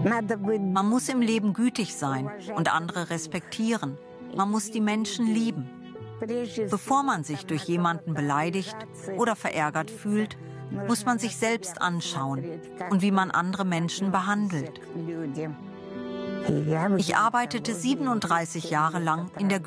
Man muss im Leben gütig sein und andere respektieren. Man muss die Menschen lieben. Bevor man sich durch jemanden beleidigt oder verärgert fühlt, muss man sich selbst anschauen und wie man andere Menschen behandelt. Ich arbeitete 37 Jahre lang in der